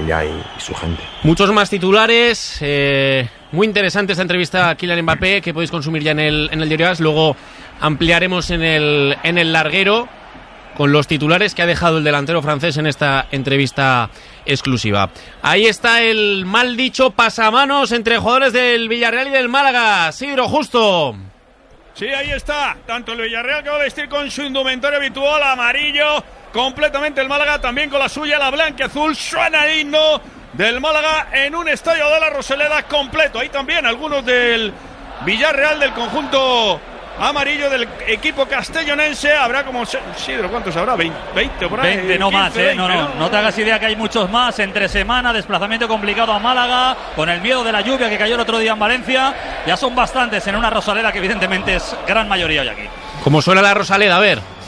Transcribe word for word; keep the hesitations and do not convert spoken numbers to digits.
Sevilla y, y su gente. Muchos más titulares, eh, muy interesante esta entrevista a Kylian Mbappé, que podéis consumir ya en el, en el Diario AS. Luego ampliaremos en el, en el larguero con los titulares que ha dejado el delantero francés en esta entrevista exclusiva. Ahí está el mal dicho pasamanos entre jugadores del Villarreal y del Málaga. Sidro Justo. Sí, ahí está, tanto el Villarreal, que va a vestir con su indumentaria habitual, amarillo, completamente el Málaga, también con la suya, la blanca azul. Suena el himno del Málaga en un estadio de la Rosaleda completo. Ahí también algunos del Villarreal, del conjunto amarillo del equipo castellonense. Habrá como, Sidro, ¿cuántos habrá? veinte por ahí. veinte, no quince, más, ¿eh? veinte, No, no, no te hagas idea que hay muchos más. Entre semana, desplazamiento complicado a Málaga, con el miedo de la lluvia que cayó el otro día en Valencia. Ya son bastantes en una Rosaleda que evidentemente es gran mayoría hoy aquí. ¿Cómo suena la Rosaleda? A ver.